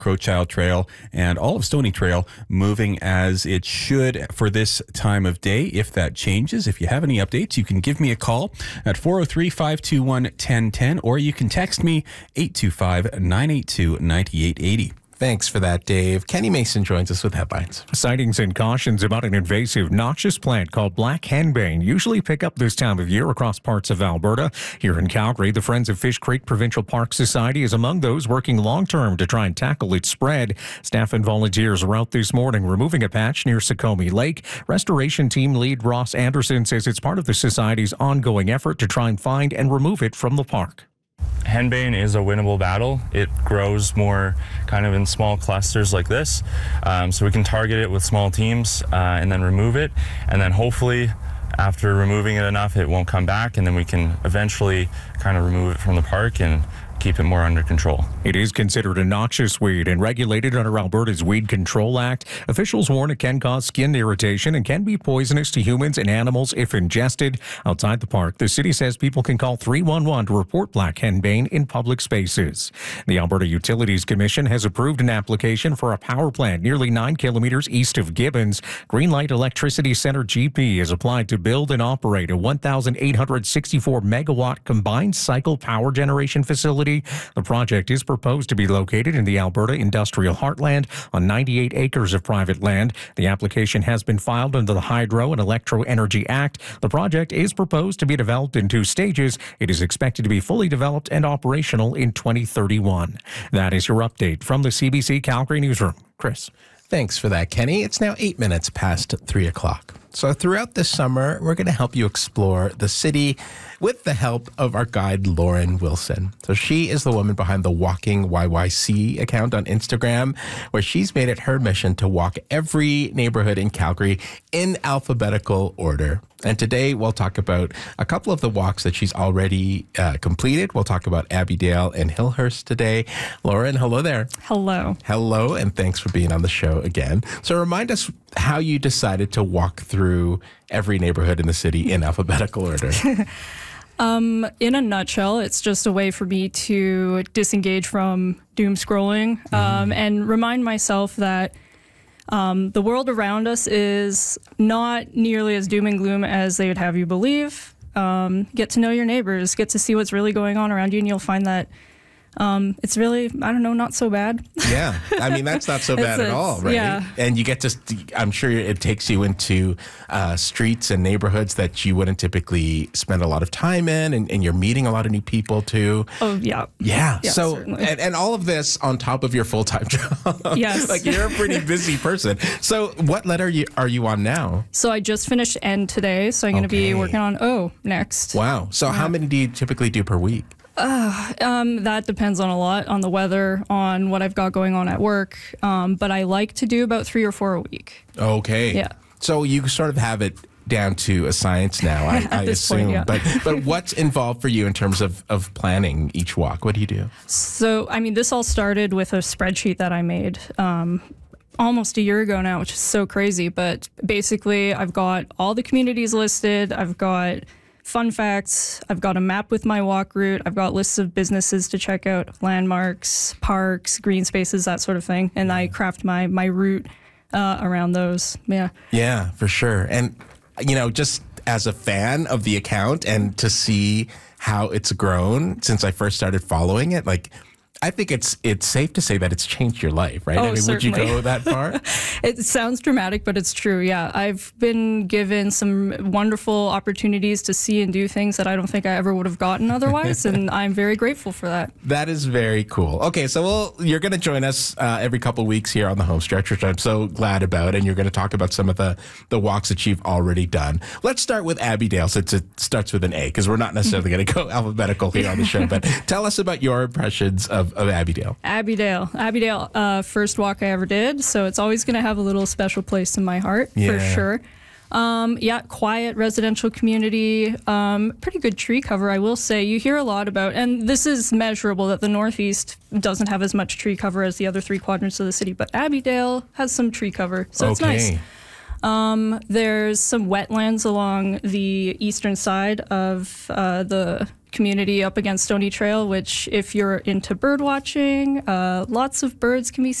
Crowchild Trail, and all of Stony Trail moving as it should for this time of day. If that changes, if you have any updates, you can give me a call at 403-521-1010, or you can text me 825-982-9880. Thanks for that, Dave. Kenny Mason joins us with headlines. Sightings and cautions about an invasive noxious plant called black henbane usually pick up this time of year across parts of Alberta. Here in Calgary, the Friends of Fish Creek Provincial Park Society is among those working long-term to try and tackle its spread. Staff and volunteers are out this morning removing a patch near Sakomi Lake. Restoration team lead Ross Anderson says it's part of the Society's ongoing effort to try and find and remove it from the park. Henbane is a winnable battle. It grows more kind of in small clusters like this, so we can target it with small teams and then remove it, and then hopefully after removing it enough it won't come back, and then we can eventually kind of remove it from the park and keep it more under control. It is considered a noxious weed and regulated under Alberta's Weed Control Act. Officials warn it can cause skin irritation and can be poisonous to humans and animals if ingested. Outside the park, the city says people can call 311 to report black henbane in public spaces. The Alberta Utilities Commission has approved an application for a power plant nearly 9 kilometers east of Gibbons. Greenlight Electricity Center GP has applied to build and operate a 1,864 megawatt combined cycle power generation facility. The project is proposed to be located in the Alberta Industrial Heartland on 98 acres of private land. The application has been filed under the Hydro and Electro Energy Act. The project is proposed to be developed in 2 stages. It is expected to be fully developed and operational in 2031. That is your update from the CBC Calgary Newsroom. Chris. Thanks for that, Kenny. It's now 8 minutes past 3 o'clock. So throughout this summer, we're going to help you explore the city with the help of our guide, Lauren Wilson. So she is the woman behind the Walking YYC account on Instagram, where she's made it her mission to walk every neighborhood in Calgary in alphabetical order. And today we'll talk about a couple of the walks that she's already completed. We'll talk about Abbeydale and Hillhurst today. Lauren, hello there. Hello. Hello, and thanks for being on the show again. So remind us how you decided to walk through every neighborhood in the city in alphabetical order. In a nutshell, it's just a way for me to disengage from doom scrolling and remind myself that the world around us is not nearly as doom and gloom as they would have you believe. Get to know your neighbors, get to see what's really going on around you, and you'll find that it's really, I don't know, not so bad. Yeah. I mean, that's not so bad at all, right? Yeah. And you get to, I'm sure it takes you into streets and neighborhoods that you wouldn't typically spend a lot of time in, and you're meeting a lot of new people too. Oh, yeah. Yeah. Yeah, so, certainly. and all of this on top of your full-time job. Yes. Like, you're a pretty busy person. So what letter are you on now? So I just finished N today, so I'm going to be working on O next. Wow. So how many do you typically do per week? That depends on a lot, on the weather, on what I've got going on at work. But I like to do about 3 or 4 a week. Okay. Yeah. So you sort of have it down to a science now, I this assume. point, yeah. But what's involved for you in terms of planning each walk? What do you do? So, I mean, this all started with a spreadsheet that I made almost a year ago now, which is so crazy. But basically, I've got all the communities listed. I've got fun facts. I've got a map with my walk route. I've got lists of businesses to check out, landmarks, parks, green spaces, that sort of thing. And I craft my route around those. Yeah. Yeah, for sure. And, you know, just as a fan of the account and to see how it's grown since I first started following it, like, I think it's safe to say that it's changed your life, right? Oh, I mean, certainly. Would you go that far? It sounds dramatic, but it's true. Yeah, I've been given some wonderful opportunities to see and do things that I don't think I ever would have gotten otherwise, and I'm very grateful for that. That is very cool. Okay, so you're going to join us every couple weeks here on the home stretch, which I'm so glad about, and you're going to talk about some of the walks that you've already done. Let's start with Abbeydale, since it starts with an A, because we're not necessarily going to go alphabetical here on the show, but tell us about your impressions of Abbeydale. Abbeydale, first walk I ever did, so it's always going to have a little special place in my heart, for sure. Quiet residential community, pretty good tree cover, I will say. You hear a lot about, and this is measurable, that the Northeast doesn't have as much tree cover as the other 3 quadrants of the city, but Abbeydale has some tree cover, so it's nice. There's some wetlands along the eastern side of the community up against Stony Trail, which if you're into bird watching, lots of birds can be